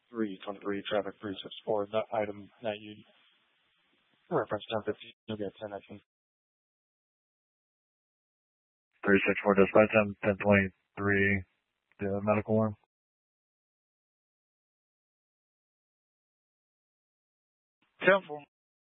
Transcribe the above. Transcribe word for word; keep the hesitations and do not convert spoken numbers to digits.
three twenty-three, traffic three sixty-four, that item that you referenced ten fifteen, you'll get ten action. three sixty-four dispatch, ten twenty-three, the medical one. ten